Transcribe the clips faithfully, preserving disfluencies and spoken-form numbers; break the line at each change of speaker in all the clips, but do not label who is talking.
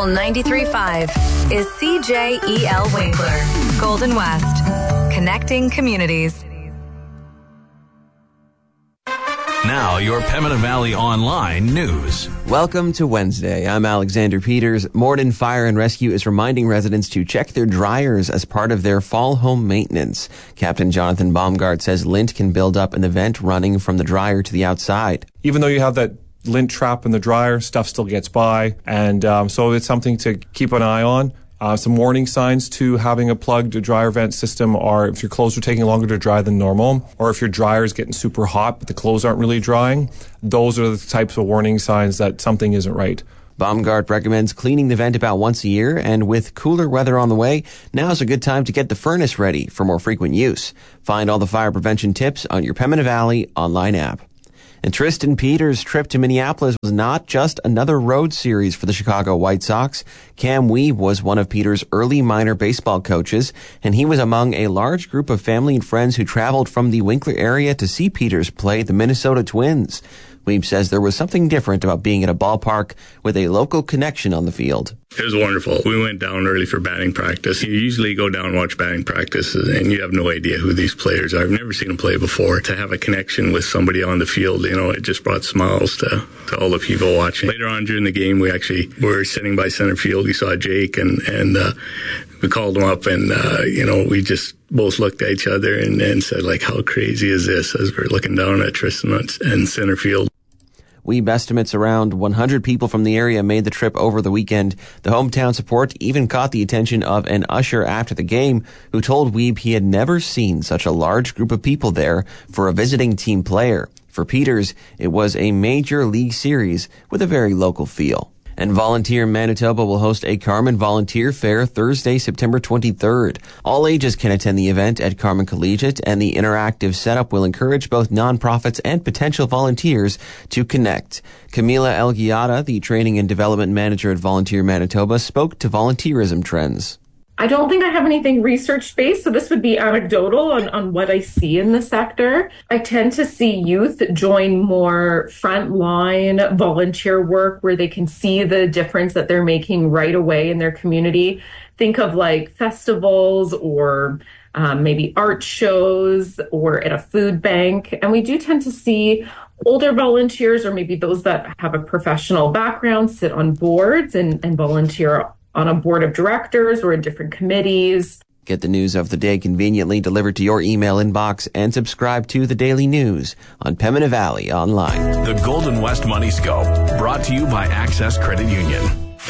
Eagle ninety-three point five is C J E L Winkler, Golden West, connecting communities.
Now, your Pembina Valley Online news.
Welcome to Wednesday. I'm Alexander Peters. Morden Fire and Rescue is reminding residents to check their dryers as part of their fall home maintenance. Captain Jonathan Baumgart says lint can build up in the vent running from the dryer to the outside.
Even though you have that lint trap in the dryer, stuff still gets by, and um, so it's something to keep an eye on. Uh, some warning signs to having a plugged dryer vent system are if your clothes are taking longer to dry than normal, or if your dryer is getting super hot but the clothes aren't really drying. Those are the types of warning signs that something isn't right.
Baumgart recommends cleaning the vent about once a year, and with cooler weather on the way, now's a good time to get the furnace ready for more frequent use. Find all the fire prevention tips on your Pembina Valley online app. And Tristan Peters' trip to Minneapolis was not just another road series for the Chicago White Sox. Cam Weeb was one of Peters' early minor baseball coaches, and he was among a large group of family and friends who traveled from the Winkler area to see Peters play the Minnesota Twins. Weeb says there was something different about being at a ballpark with a local connection on the field.
It was wonderful. We went down early for batting practice. You usually go down and watch batting practices, and you have no idea who these players are. I've never seen them play before. To have a connection with somebody on the field, you know, it just brought smiles to, to all the people watching. Later on during the game, we actually were sitting by center field. We saw Jake, and, and uh, we called him up, and, uh, you know, we just both looked at each other and, and said, like, how crazy is this, as we're looking down at Tristan and center field.
Weeb estimates around one hundred people from the area made the trip over the weekend. The hometown support even caught the attention of an usher after the game who told Weeb he had never seen such a large group of people there for a visiting team player. For Peters, it was a major league series with a very local feel. And Volunteer Manitoba will host a Carman Volunteer Fair Thursday, September twenty-third. All ages can attend the event at Carman Collegiate, and the interactive setup will encourage both nonprofits and potential volunteers to connect. Camila Elgiata, the Training and Development Manager at Volunteer Manitoba, spoke to volunteerism trends.
I don't think I have anything research-based, so this would be anecdotal on, on what I see in the sector. I tend to see youth join more frontline volunteer work where they can see the difference that they're making right away in their community. Think of like festivals or um, maybe art shows or at a food bank. And we do tend to see older volunteers, or maybe those that have a professional background, sit on boards and, and volunteer on a board of directors or in different committees.
Get the news of the day conveniently delivered to your email inbox and subscribe to the Daily News on Pembina Valley Online.
The Golden West Money Scope, brought to you by Access Credit Union.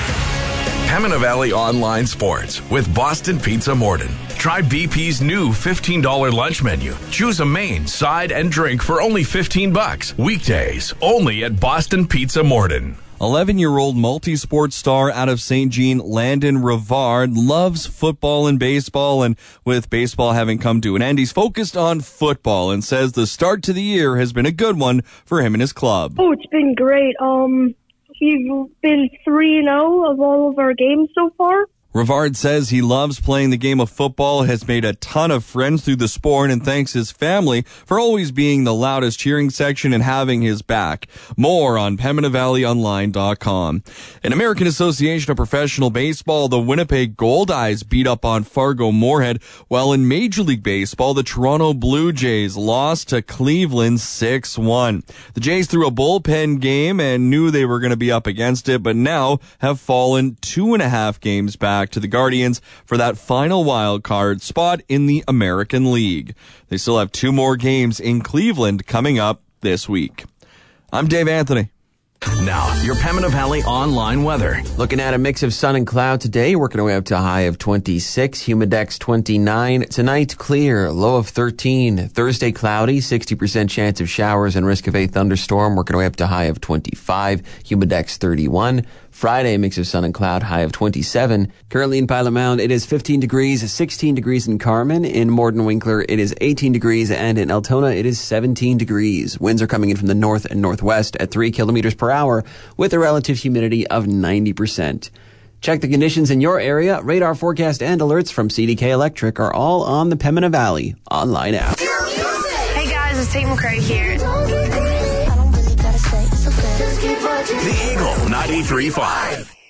Pembina Valley Online Sports with Boston Pizza Morden. Try B P's new fifteen dollars lunch menu. Choose a main, side, and drink for only fifteen bucks. Weekdays, only at Boston Pizza Morden.
eleven-year-old multi-sport star out of Saint Jean, Landon Rivard, loves football and baseball, and with baseball having come to an end, he's focused on football and says the start to the year has been a good one for him and his club.
Oh, it's been great. Um, we've been three and oh of all of our games so far.
Rivard says he loves playing the game of football, has made a ton of friends through the sport, and thanks his family for always being the loudest cheering section and having his back. More on Pembina Valley Online dot com. In American Association of Professional Baseball, the Winnipeg Goldeyes beat up on Fargo Moorhead, while in Major League Baseball, the Toronto Blue Jays lost to Cleveland six one. The Jays threw a bullpen game and knew they were going to be up against it, but now have fallen two and a half games back to the Guardians for that final wild card spot in the American League. They still have two more games in Cleveland coming up this week. I'm Dave Anthony.
Now, your Pembina Valley Online weather.
Looking at a mix of sun and cloud today, working our way up to a high of twenty-six, humidex twenty-nine. Tonight, clear, low of thirteen. Thursday, cloudy, sixty percent chance of showers and risk of a thunderstorm, working our way up to a high of twenty-five, humidex thirty-one. Friday, mix of sun and cloud, high of twenty-seven. Currently in Pilot Mound, it is fifteen degrees, sixteen degrees in Carman. In Morden Winkler, it is eighteen degrees, and in Altona, it is seventeen degrees. Winds are coming in from the north and northwest at three kilometers per hour with a relative humidity of ninety percent. Check the conditions in your area. Radar forecast and alerts from C D K Electric are all on the Pembina Valley Online app.
Hey guys, it's Tate McRae here.
The Eagle ninety-three point five.